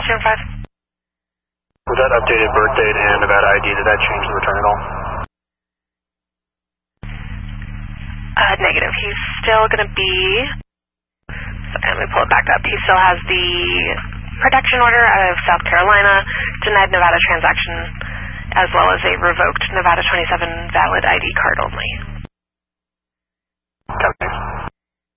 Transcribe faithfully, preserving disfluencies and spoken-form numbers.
two and five. With that updated birth date and Nevada I D, did that change the return at all? Uh, negative. He's still going to be, so let me pull it back up. He still has the protection order out of South Carolina, denied Nevada transaction, as well as a revoked Nevada twenty-seven valid I D card only. Okay.